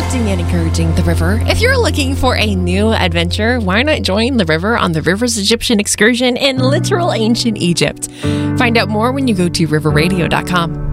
connecting and encouraging the river. If you're looking for a new adventure, why not join the river on the Rivers Egyptian excursion in literal ancient Egypt? Find out more when you go to riverradio.com.